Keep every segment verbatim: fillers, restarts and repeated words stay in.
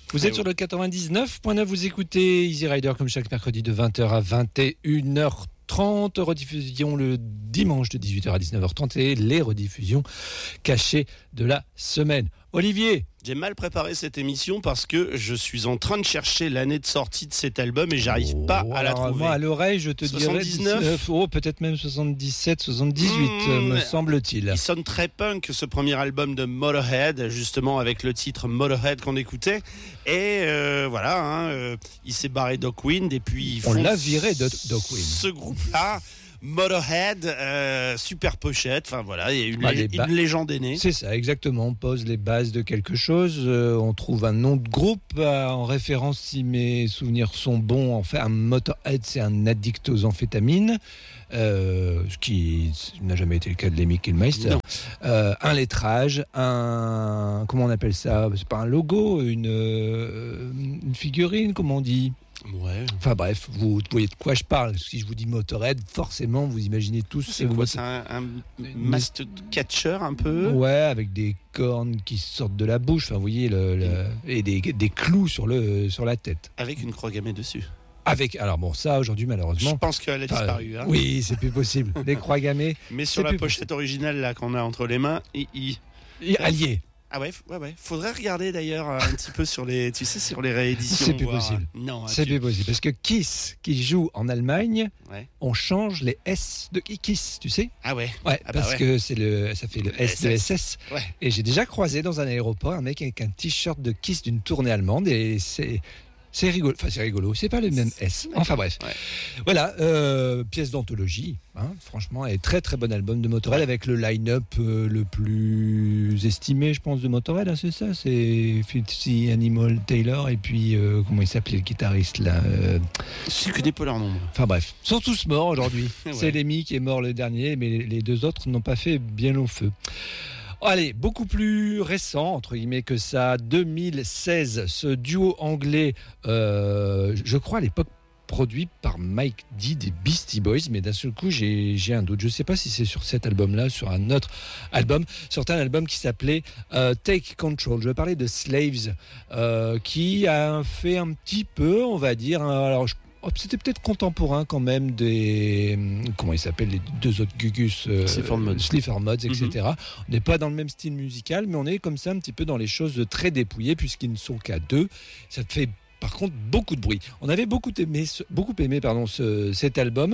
Vous êtes sur le quatre-vingt-dix-neuf point neuf, vous écoutez Easy Rider comme chaque mercredi de vingt heures à vingt et une heures trente, rediffusion le dimanche de dix-huit heures à dix-neuf heures trente et les rediffusions cachées de la semaine. Olivier, j'ai mal préparé cette émission parce que je suis en train de chercher l'année de sortie de cet album et j'arrive oh, pas à la trouver. Moi, à l'oreille, je te soixante-dix-neuf dirais dix-neuf, oh, peut-être même soixante-dix-sept, soixante-dix-huit, mmh, me semble-t-il. Il sonne très punk, ce premier album de Motorhead, justement avec le titre Motorhead qu'on écoutait. Et euh, voilà, hein, euh, il s'est barré Dockwind et puis on l'a viré de Dockwind. Ce groupe-là. Motorhead, euh, super pochette, enfin voilà, il y a une, bah, lé- ba- une légende est née. C'est ça, exactement. On pose les bases de quelque chose. Euh, on trouve un nom de groupe euh, en référence, si mes souvenirs sont bons. En fait, un Motorhead, c'est un addict aux amphétamines, euh, ce qui n'a jamais été le cas de Lemmy Kilmister. Euh, un lettrage, un comment on appelle ça ? C'est pas un logo, une, euh, une figurine, comment on dit ? Ouais. Enfin bref, vous voyez de quoi je parle. Si je vous dis Motorhead, forcément vous imaginez tous. C'est quoi ? C'est un, un master catcher un peu ? Ouais, avec des cornes qui sortent de la bouche. Enfin, vous voyez le, le et des, des clous sur le sur la tête. Avec une croix gammée dessus. Avec alors bon ça aujourd'hui malheureusement. Je pense qu'elle a disparu. Euh, hein. Oui, c'est plus possible. Les croix gammées. Mais sur la pochette possible. Originale là qu'on a entre les mains, il. il... allié. Ah ouais, ouais, ouais. Faudrait regarder d'ailleurs un petit peu sur les, tu sais, sur les rééditions. C'est plus voir... possible. Non, c'est tu... plus possible parce que Kiss, qui joue en Allemagne, ouais. on change les S de Kiss, tu sais. Ah ouais. Ouais, ah bah parce ouais. que c'est le, ça fait le, le S de S S. Ouais. Et j'ai déjà croisé dans un aéroport un mec avec un t-shirt de Kiss d'une tournée allemande et c'est. C'est rigolo, enfin c'est rigolo, c'est pas le même S. Enfin bref, ouais. Voilà, euh, pièce d'anthologie, hein, franchement, et très très bon album de Motorhead ouais. avec le line-up euh, le plus estimé, je pense, de Motorhead, hein, c'est ça, c'est Fitzy Animal Taylor et puis euh, comment il s'appelait le guitariste là euh... Je connais pas leur nom. Enfin bref, ils sont tous morts aujourd'hui. ouais. C'est Lemmy qui est mort le dernier, mais les deux autres n'ont pas fait bien long feu. Allez, beaucoup plus récent, entre guillemets, que ça, deux mille seize, ce duo anglais, euh, je crois à l'époque produit par Mike D des Beastie Boys, mais d'un seul coup, j'ai, j'ai un doute. Je ne sais pas si c'est sur cet album-là, sur un autre album, sur un album qui s'appelait euh, Take Control. Je vais parler de Slaves, euh, qui a fait un petit peu, on va dire, hein, alors je c'était peut-être contemporain quand même des comment ils s'appellent les deux autres Gugus euh, Sleaford Mods et cetera. Mm-hmm. On n'est pas dans le même style musical, mais on est comme ça un petit peu dans les choses très dépouillées puisqu'ils ne sont qu'à deux. Ça te fait par contre beaucoup de bruit. On avait beaucoup aimé, beaucoup aimé pardon, ce, cet album.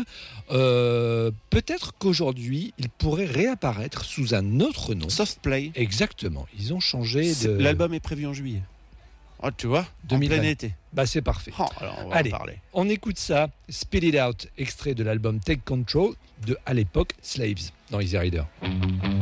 Euh, peut-être qu'aujourd'hui, il pourrait réapparaître sous un autre nom. Softplay. Exactement. Ils ont changé de. L'album est prévu en juillet. Oh, tu vois, deux mille vingt. En plein été. Bah c'est parfait. Oh, alors on va Allez, en parler. On écoute ça, Spit It Out, extrait de l'album Take Control de, à l'époque, Slaves, dans Easy Rider.